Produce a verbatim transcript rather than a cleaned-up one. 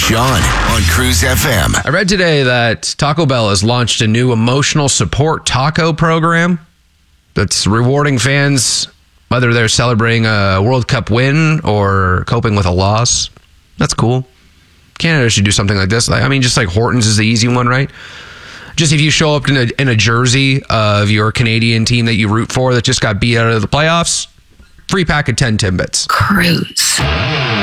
John on Cruise F M. I read today that Taco Bell has launched a new emotional support taco program that's rewarding fans, whether they're celebrating a World Cup win or coping with a loss. That's cool. Canada should do something like this. I mean, just like Hortons is the easy one, right? Just if you show up in a, in a jersey of your Canadian team that you root for that just got beat out of the playoffs, free pack of ten Timbits. Cruise.